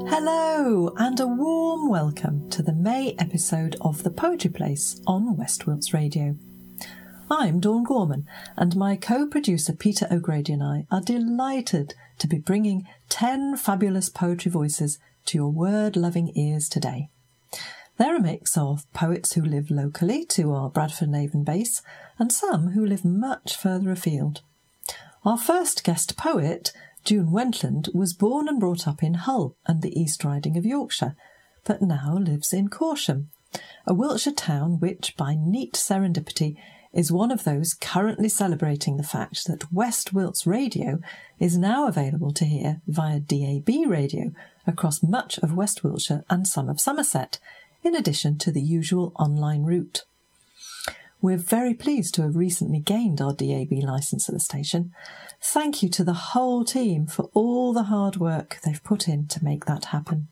Hello and a warm welcome to the May episode of The Poetry Place on West Wilts Radio. I'm Dawn Gorman and my co-producer Peter O'Grady and I are delighted to be bringing 10 fabulous poetry voices to your word-loving ears today. They're a mix of poets who live locally to our Bradford and Avon base and some who live much further afield. Our first guest poet, June Wentland, was born and brought up in Hull and the East Riding of Yorkshire, but now lives in Corsham, a Wiltshire town which, by neat serendipity, is one of those currently celebrating the fact that West Wilts Radio is now available to hear via DAB radio across much of West Wiltshire and some of Somerset, in addition to the usual online route. We're very pleased to have recently gained our DAB licence at the station. Thank you to the whole team for all the hard work they've put in to make that happen.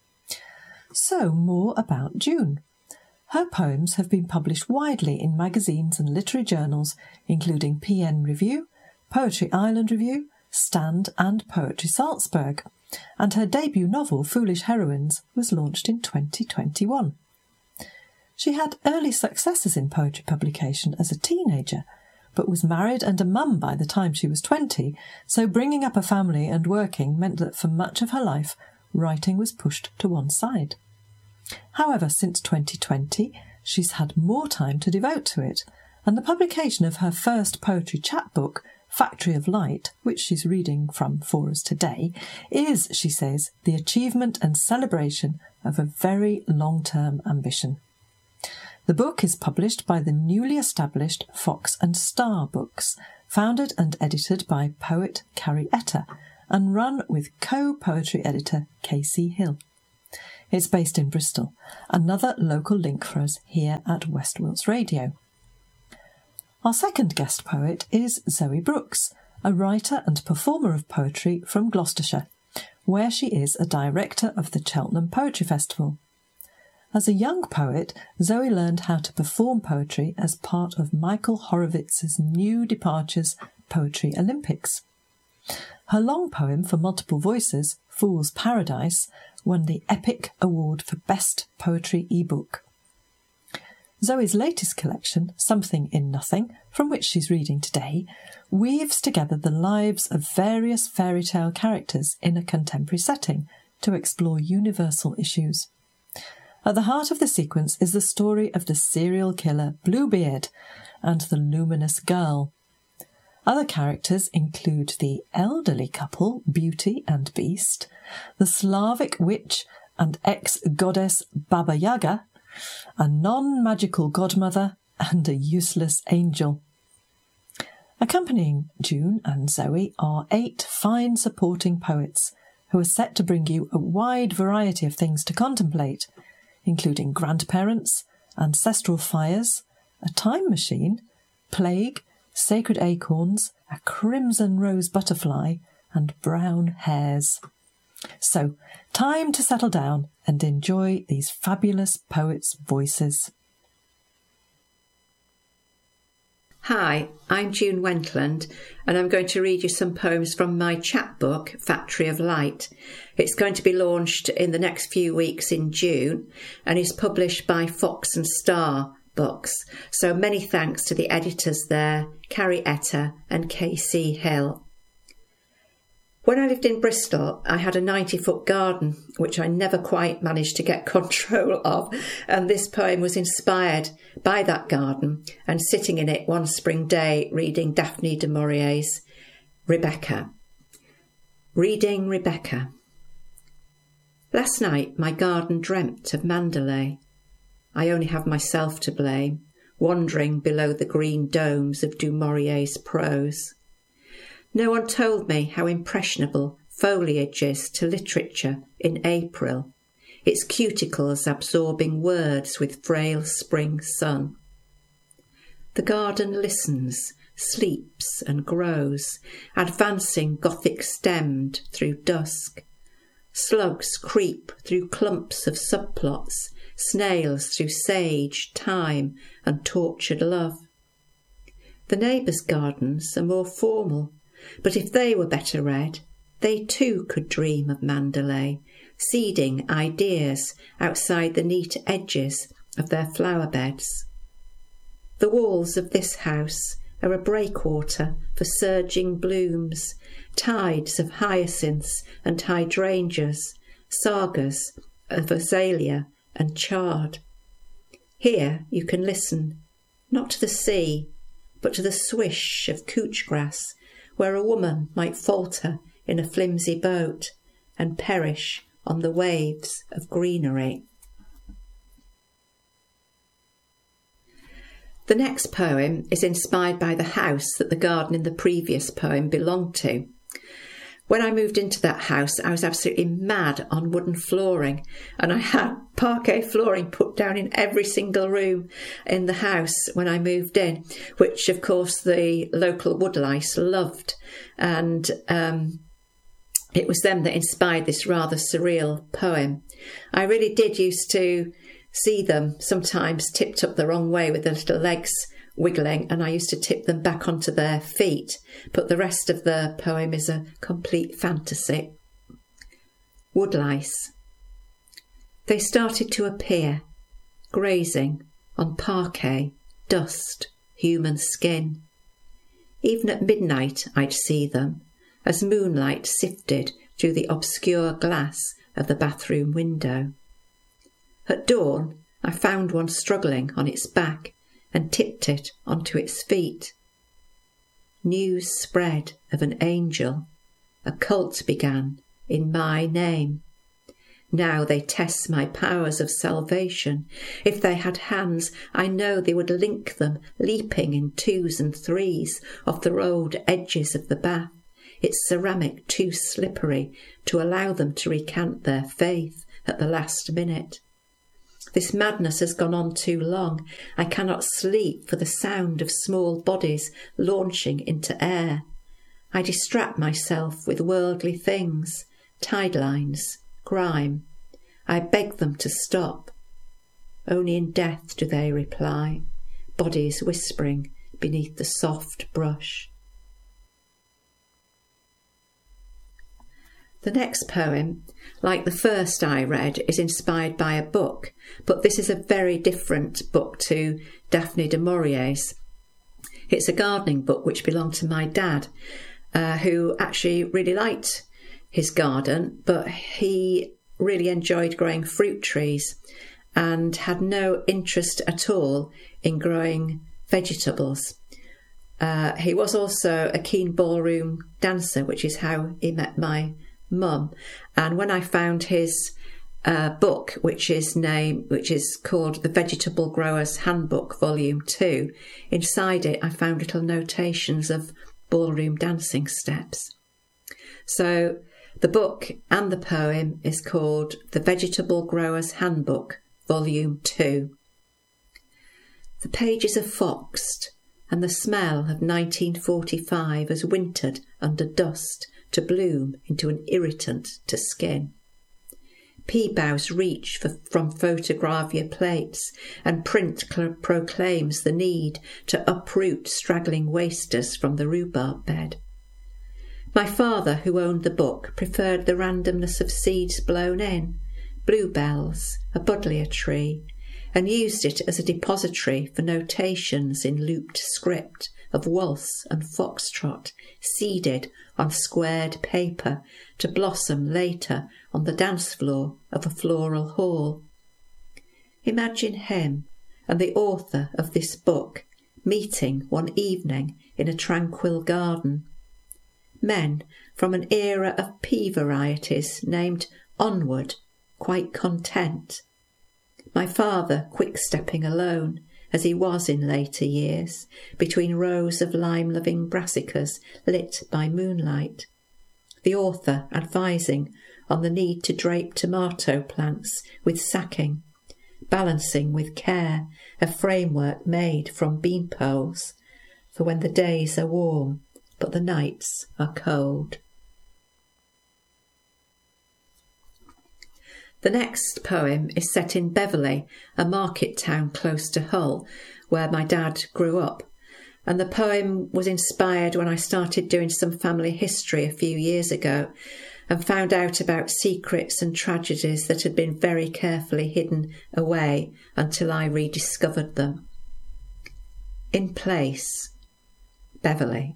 So, more about June. Her poems have been published widely in magazines and literary journals, including PN Review, Poetry Island Review, Stand and Poetry Salzburg, and her debut novel, Foolish Heroines, was launched in 2021. She had early successes in poetry publication as a teenager, but was married and a mum by the time she was 20, so bringing up a family and working meant that for much of her life, writing was pushed to one side. However, since 2020, she's had more time to devote to it, and the publication of her first poetry chapbook, Factory of Light, which she's reading from for us today, is, she says, the achievement and celebration of a very long-term ambition. The book is published by the newly established Fox and Star Books, founded and edited by poet Carrie Etter, and run with co-poetry editor Casey Hill. It's based in Bristol, another local link for us here at West Wilts Radio. Our second guest poet is Zoe Brooks, a writer and performer of poetry from Gloucestershire, where she is a director of the Cheltenham Poetry Festival. As a young poet, Zoe learned how to perform poetry as part of Michael Horowitz's New Departures Poetry Olympics. Her long poem for multiple voices, Fool's Paradise, won the Epic Award for Best Poetry ebook. Zoe's latest collection, Something in Nothing, from which she's reading today, weaves together the lives of various fairy tale characters in a contemporary setting to explore universal issues. At the heart of the sequence is the story of the serial killer Bluebeard and the luminous girl. Other characters include the elderly couple, Beauty and Beast, the Slavic witch and ex-goddess Baba Yaga, a non-magical godmother, and a useless angel. Accompanying June and Zoe are 8 fine supporting poets who are set to bring you a wide variety of things to contemplate, including grandparents, ancestral fires, a time machine, plague, sacred acorns, a crimson rose butterfly, and brown hares. So, time to settle down and enjoy these fabulous poets' voices. Hi, I'm June Wentland, and I'm going to read you some poems from my chapbook, Factory of Light. It's going to be launched in the next few weeks in June and is published by Fox and Star Books. So many thanks to the editors there, Carrie Etter and Casey Hill. When I lived in Bristol, I had a 90-foot garden, which I never quite managed to get control of, and this poem was inspired by that garden and sitting in it one spring day reading Daphne du Maurier's Rebecca. Reading Rebecca. Last night my garden dreamt of Mandalay. I only have myself to blame, wandering below the green domes of du Maurier's prose. No one told me how impressionable foliage is to literature in April, its cuticles absorbing words with frail spring sun. The garden listens, sleeps and grows, advancing Gothic-stemmed through dusk. Slugs creep through clumps of subplots, snails through sage, thyme and tortured love. The neighbours' gardens are more formal, but if they were better read, they too could dream of Mandalay, seeding ideas outside the neat edges of their flower beds. The walls of this house are a breakwater for surging blooms, tides of hyacinths and hydrangeas, sagas of azalea and chard. Here you can listen, not to the sea, but to the swish of couch grass, where a woman might falter in a flimsy boat and perish on the waves of greenery. The next poem is inspired by the house that the garden in the previous poem belonged to. When I moved into that house, I was absolutely mad on wooden flooring, and I had parquet flooring put down in every single room in the house when I moved in, which of course the local woodlice loved. And it was them that inspired this rather surreal poem. I really did used to see them sometimes tipped up the wrong way with their little legs wiggling, and I used to tip them back onto their feet, but the rest of the poem is a complete fantasy. Woodlice. They started to appear, grazing on parquet, dust, human skin. Even at midnight I'd see them, as moonlight sifted through the obscure glass of the bathroom window. At dawn I found one struggling on its back and tipped it onto its feet. News spread of an angel. A cult began in my name. Now they test my powers of salvation. If they had hands, I know they would link them, leaping in 2s and 3s off the rolled edges of the bath, its ceramic too slippery to allow them to recant their faith at the last minute. This madness has gone on too long. I cannot sleep for the sound of small bodies launching into air. I distract myself with worldly things, tidelines, grime. I beg them to stop. Only in death do they reply, bodies whispering beneath the soft brush. The next poem, like the first I read, is inspired by a book, but this is a very different book to Daphne du Maurier's. It's a gardening book which belonged to my dad, who actually really liked his garden, but he really enjoyed growing fruit trees and had no interest at all in growing vegetables. He was also a keen ballroom dancer, which is how he met my mum. And when I found his book, which is called The Vegetable Grower's Handbook, Volume 2, inside it I found little notations of ballroom dancing steps. So the book and the poem is called The Vegetable Grower's Handbook, Volume 2. The pages are foxed, and the smell of 1945 has wintered under dust to bloom into an irritant to skin. Pea boughs reach from photogravure plates, and print proclaims the need to uproot straggling wasters from the rhubarb bed. My father, who owned the book, preferred the randomness of seeds blown in, bluebells, a buddleia tree, and used it as a depository for notations in looped script of waltz and foxtrot, seeded on squared paper to blossom later on the dance floor of a floral hall. Imagine him and the author of this book meeting one evening in a tranquil garden. Men from an era of pea varieties named Onward, quite content. My father quick-stepping alone, as he was in later years, between rows of lime-loving brassicas lit by moonlight. The author advising on the need to drape tomato plants with sacking, balancing with care a framework made from bean poles, for when the days are warm but the nights are cold. The next poem is set in Beverley, a market town close to Hull, where my dad grew up. and the poem was inspired when I started doing some family history a few years ago and found out about secrets and tragedies that had been very carefully hidden away until I rediscovered them. In Place, Beverley.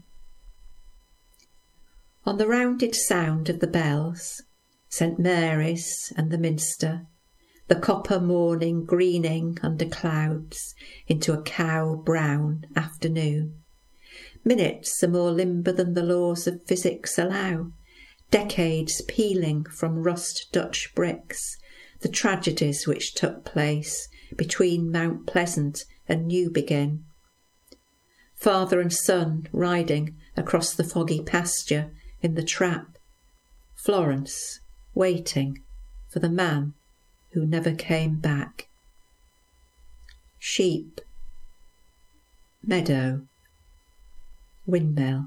On the rounded sound of the bells, St. Mary's and the Minster, the copper morning greening under clouds into a cow-brown afternoon. Minutes are more limber than the laws of physics allow, decades peeling from rust Dutch bricks, the tragedies which took place between Mount Pleasant and Newbegin. Father and son riding across the foggy pasture in the trap, Florence waiting for the man who never came back. Sheep, meadow, windmill.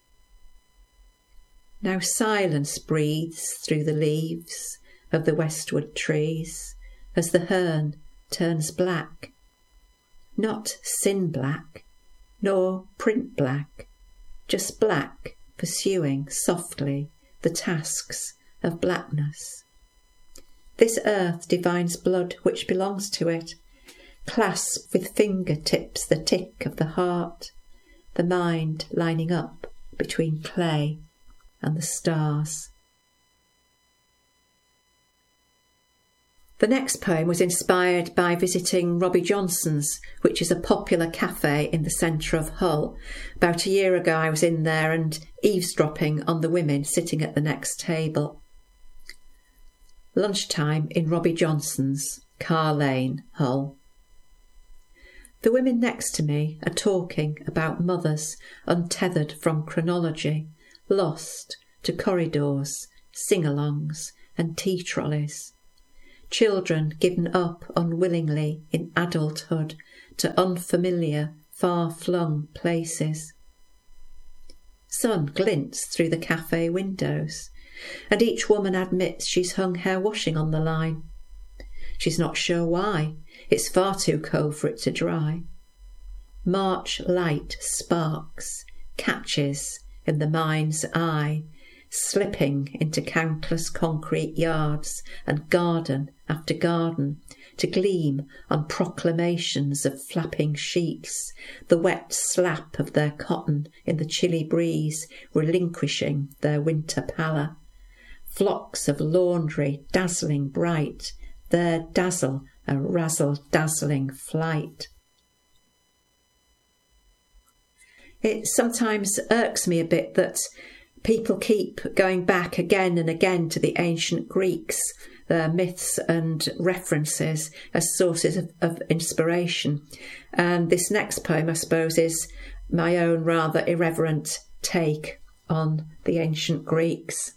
Now silence breathes through the leaves of the westward trees as the hern turns black, not sin black, nor print black, just black pursuing softly the tasks of blackness. This earth divines blood which belongs to it, clasp with fingertips the tick of the heart, the mind lining up between clay and the stars. The next poem was inspired by visiting Robbie Johnson's, which is a popular cafe in the centre of Hull. About a year ago I was in there and eavesdropping on the women sitting at the next table. Lunchtime in Robbie Johnson's, Carr Lane, Hull. The women next to me are talking about mothers untethered from chronology, lost to corridors, sing-alongs and tea trolleys. Children given up unwillingly in adulthood to unfamiliar, far-flung places. Sun glints through the cafe windows, and each woman admits she's hung hair washing on the line. She's not sure why. It's far too cold for it to dry. March light sparks, catches in the mind's eye, slipping into countless concrete yards and garden after garden to gleam on proclamations of flapping sheets, the wet slap of their cotton in the chilly breeze relinquishing their winter pallor. Flocks of laundry dazzling bright, their dazzle a razzle-dazzling flight. It sometimes irks me a bit that people keep going back again and again to the ancient Greeks, their myths and references as sources of inspiration. And this next poem, I suppose, is my own rather irreverent take on the ancient Greeks.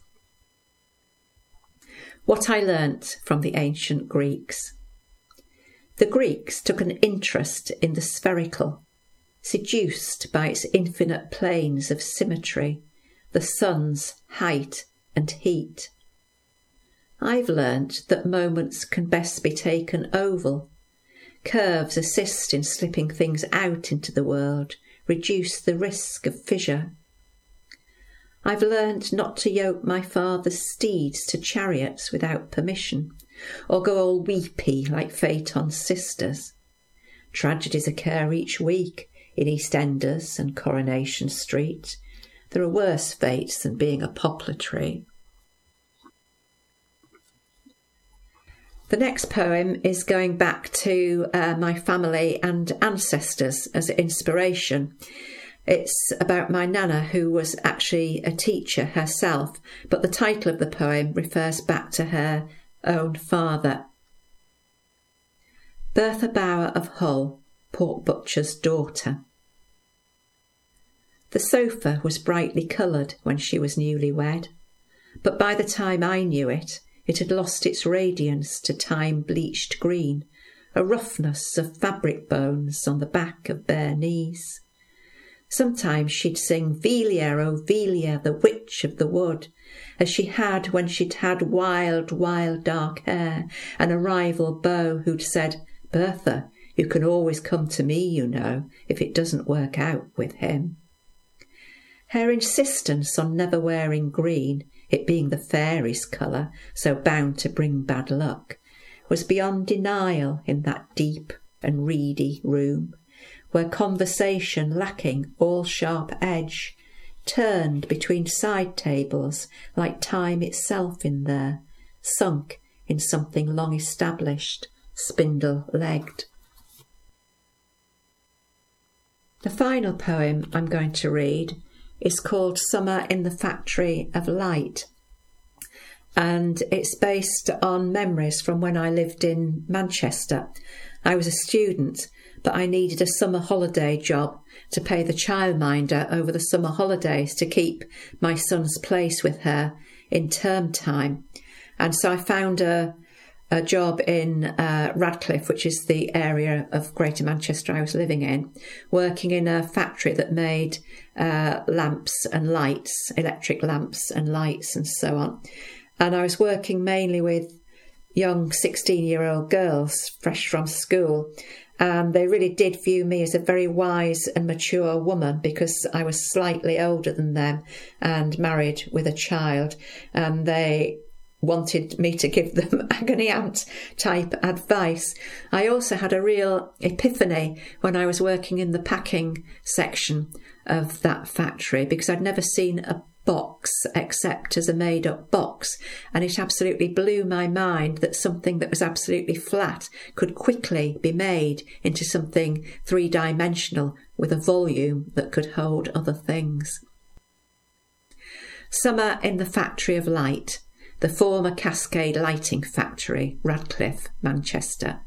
What I learnt from the ancient Greeks. The Greeks took an interest in the spherical, seduced by its infinite planes of symmetry, the sun's height and heat. I've learnt that moments can best be taken oval. Curves assist in slipping things out into the world, reduce the risk of fissure. I've learnt not to yoke my father's steeds to chariots without permission, or go all weepy like Phaeton's sisters. Tragedies occur each week in EastEnders and Coronation Street. There are worse fates than being a poplar tree. The next poem is going back to my family and ancestors as inspiration. It's about my nana, who was actually a teacher herself, but the title of the poem refers back to her own father. Bertha Bower of Hull, pork butcher's daughter. The sofa was brightly coloured when she was newly-wed, but by the time I knew it, it had lost its radiance to time-bleached green, a roughness of fabric bones on the back of bare knees. Sometimes she'd sing Velia, oh Velia, the witch of the wood, as she had when she'd had wild, wild dark hair and a rival beau who'd said, Bertha, You can always come to me, you know, if it doesn't work out with him. Her insistence on never wearing green, it being the fairies' colour, so bound to bring bad luck, was beyond denial in that deep and reedy room, where conversation, lacking all sharp edge, turned between side tables like time itself in there, sunk in something long established, spindle-legged. The final poem I'm going to read is called Summer in the Factory of Light, and it's based on memories from when I lived in Manchester. I was a student, but I needed a summer holiday job to pay the childminder over the summer holidays to keep my son's place with her in term time. And so I found a job in Radcliffe, which is the area of Greater Manchester I was living in, working in a factory that made lamps and lights, electric lamps and lights and so on. And I was working mainly with young 16-year-old girls fresh from school. And they really did view me as a very wise and mature woman because I was slightly older than them and married with a child. And they wanted me to give them agony aunt type advice. I also had a real epiphany when I was working in the packing section of that factory, because I'd never seen a box except as a made-up box, and it absolutely blew my mind that something that was absolutely flat could quickly be made into something three-dimensional with a volume that could hold other things. Summer in the Factory of Light, the former Cascade Lighting Factory, Radcliffe, Manchester.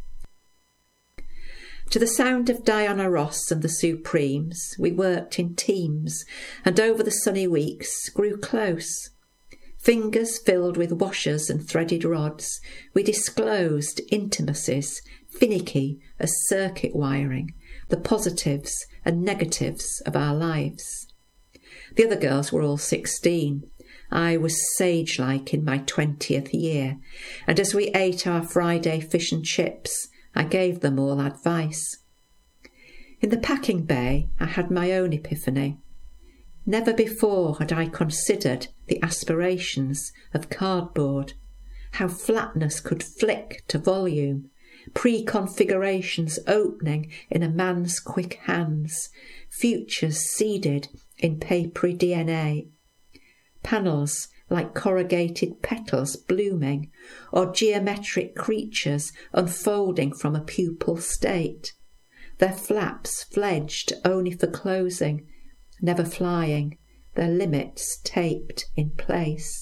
To the sound of Diana Ross and the Supremes, we worked in teams, and over the sunny weeks grew close. Fingers filled with washers and threaded rods, we disclosed intimacies, finicky as circuit wiring, the positives and negatives of our lives. The other girls were all 16. I was sage-like in my 20th year, and as we ate our Friday fish and chips, I gave them all advice. In the packing bay, I had my own epiphany. Never before had I considered the aspirations of cardboard, how flatness could flick to volume, pre-configurations opening in a man's quick hands, futures seeded in papery DNA, panels like corrugated petals blooming, or geometric creatures unfolding from a pupal state, their flaps fledged only for closing, never flying, their limits taped in place.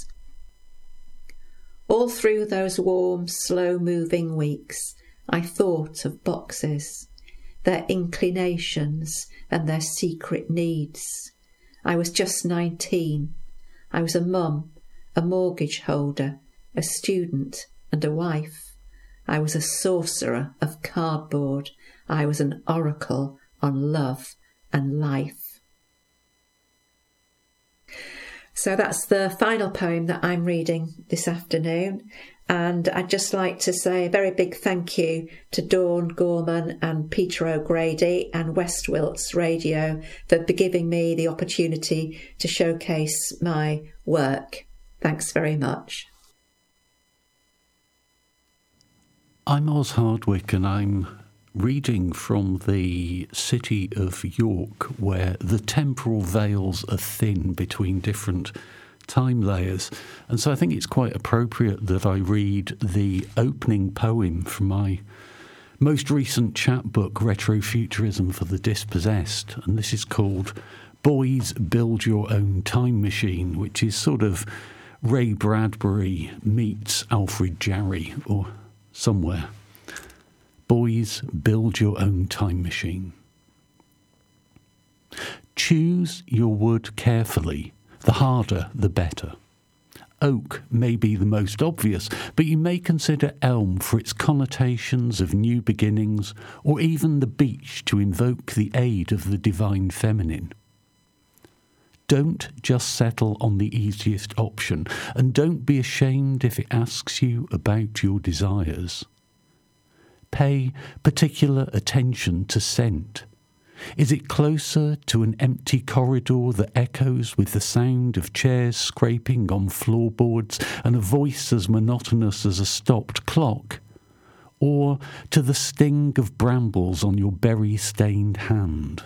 All through those warm, slow-moving weeks, I thought of boxes, their inclinations and their secret needs. I was just 19. I was a mum, a mortgage holder, a student and a wife. I was a sorcerer of cardboard. I was an oracle on love and life. So that's the final poem that I'm reading this afternoon. And I'd just like to say a very big thank you to Dawn Gorman and Peter O'Grady and West Wilts Radio for giving me the opportunity to showcase my work. Thanks very much. I'm Oz Hardwick, and I'm reading from the city of York, where the temporal veils are thin between different time layers. And so I think it's quite appropriate that I read the opening poem from my most recent chapbook, Retrofuturism for the Dispossessed. And this is called Boys Build Your Own Time Machine, which is sort of Ray Bradbury meets Alfred Jarry or somewhere. Boys Build Your Own Time Machine. Choose your wood carefully. The harder, the better. Oak may be the most obvious, but you may consider elm for its connotations of new beginnings, or even the beech to invoke the aid of the divine feminine. Don't just settle on the easiest option, and don't be ashamed if it asks you about your desires. pay particular attention to scent? Is it closer to an empty corridor that echoes with the sound of chairs scraping on floorboards and a voice as monotonous as a stopped clock? Or to the sting of brambles on your berry-stained hand?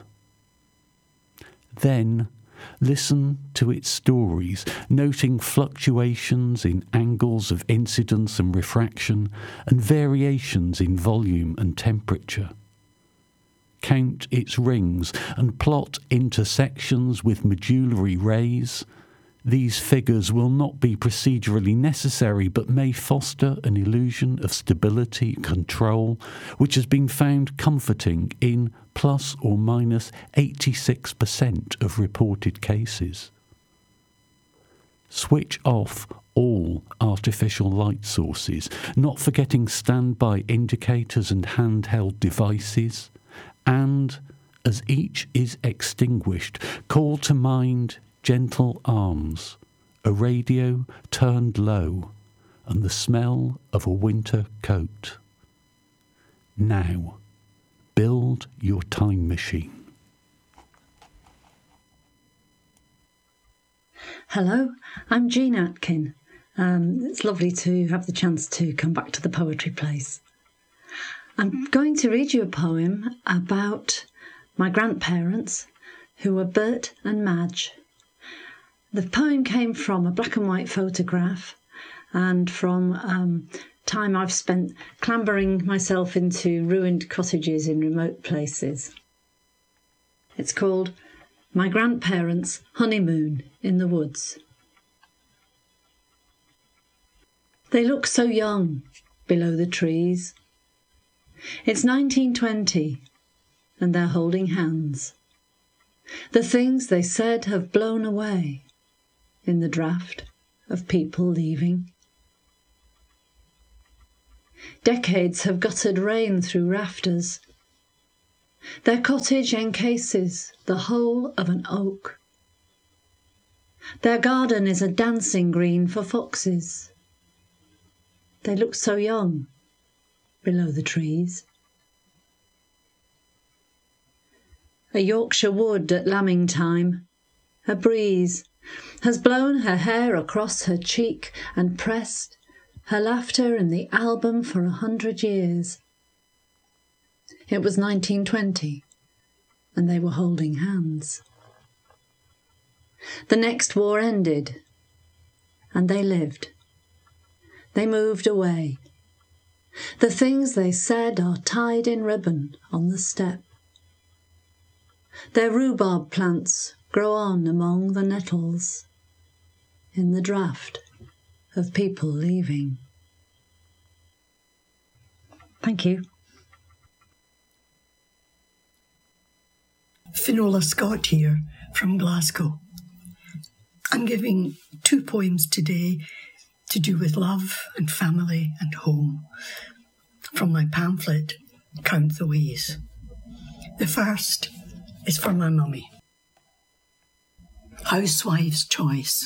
Then listen to its stories, noting fluctuations in angles of incidence and refraction and variations in volume and temperature. Count its rings and plot intersections with medullary rays. These figures will not be procedurally necessary, but may foster an illusion of stability and control, which has been found comforting in plus or minus 86% of reported cases. Switch off all artificial light sources, not forgetting standby indicators and handheld devices, and, as each is extinguished, call to mind gentle arms, a radio turned low, and the smell of a winter coat. Now, build your time machine. Hello, I'm Jean Atkin. It's lovely to have the chance to come back to the Poetry Place. I'm going to read you a poem about my grandparents, who were Bert and Madge. The poem came from a black and white photograph and from time I've spent clambering myself into ruined cottages in remote places. It's called My Grandparents' Honeymoon in the Woods. They look so young below the trees. It's 1920 and they're holding hands. The things they said have blown away in the draft of people leaving. Decades have guttered rain through rafters. Their cottage encases the whole of an oak. Their garden is a dancing green for foxes. They look so young below the trees. A Yorkshire wood at lambing time, a breeze has blown her hair across her cheek and pressed her laughter in the album for 100 years. It was 1920, and they were holding hands. The next war ended, and they lived. They moved away. The things they said are tied in ribbon on the step. Their rhubarb plants grow on among the nettles in the draft of people leaving. Thank you. Finola Scott here from Glasgow. I'm giving 2 poems today to do with love and family and home from my pamphlet, Count the Ways. The first is for my mummy. Housewife's Choice.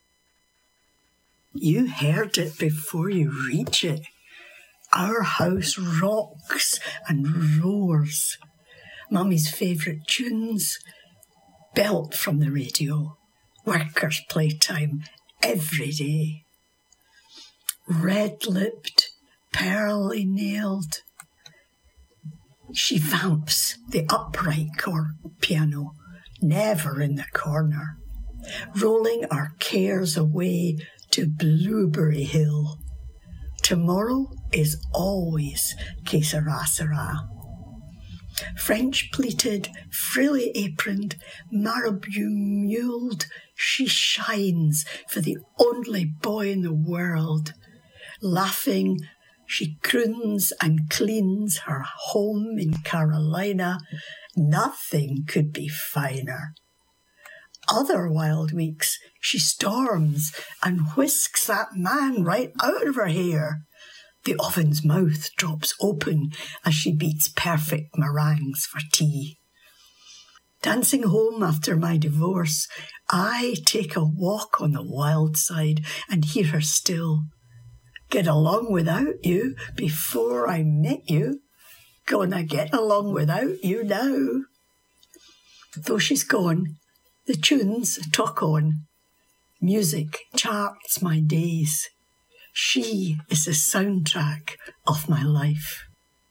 You heard it before you reach it. Our house rocks and roars. Mummy's favourite tunes belt from the radio. Workers' playtime every day. Red-lipped, pearly nailed. She vamps the upright piano, never in the corner, rolling our cares away to Blueberry Hill. Tomorrow is always que sera, sera. French pleated, frilly aproned, marabout muled, she shines for the only boy in the world. Laughing, she croons and cleans her home in Carolina. Nothing could be finer. Other wild weeks, she storms and whisks that man right out of her hair. The oven's mouth drops open as she beats perfect meringues for tea. Dancing home after my divorce, I take a walk on the wild side and hear her still. get along without you before I met you. Gonna get along without you now. Though she's gone, the tunes talk on. Music charts my days. She is the soundtrack of my life.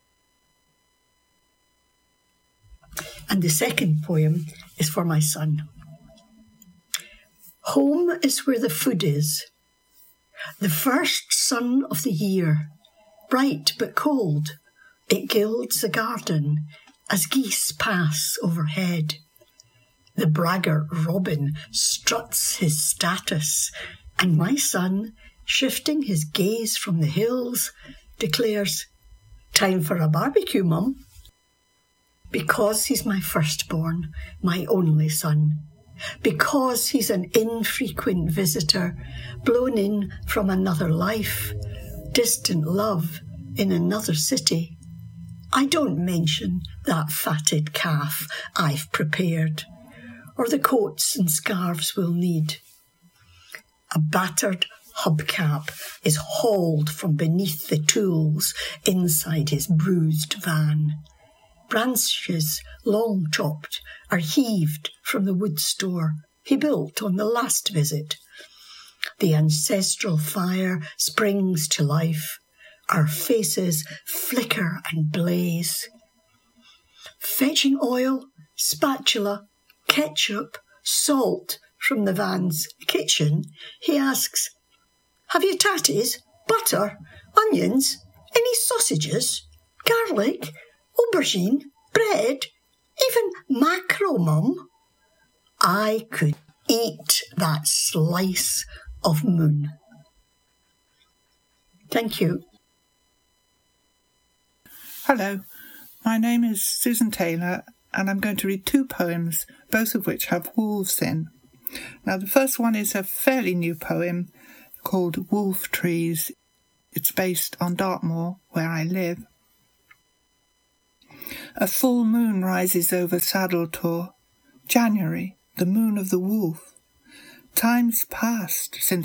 And the second poem is for my son. Home is where the food is. The first sun of the year, bright but cold, it gilds the garden as geese pass overhead. The braggart robin struts his status, and my son, shifting his gaze from the hills, declares, "Time for a barbecue, Mum." Because he's my firstborn, my only son. Because he's an infrequent visitor, blown in from another life, distant love in another city. I don't mention that fatted calf I've prepared, or the coats and scarves we'll need. A battered hubcap is hauled from beneath the tools inside his bruised van. Branches, long chopped, are heaved from the wood store he built on the last visit. The ancestral fire springs to life. Our faces flicker and blaze. Fetching oil, spatula, ketchup, salt from the van's kitchen, he asks, "Have you tatties, butter, onions, any sausages, garlic, aubergine, bread, even mackerel, Mum?" I could eat that slice of moon. Thank you. Hello, my name is Susan Taylor, and I'm going to read 2 poems, both of which have wolves in. Now, the first one is a fairly new poem called Wolf Trees. It's based on Dartmoor, where I live. A full moon rises over Saddle Tor. January, the moon of the wolf. Time's passed since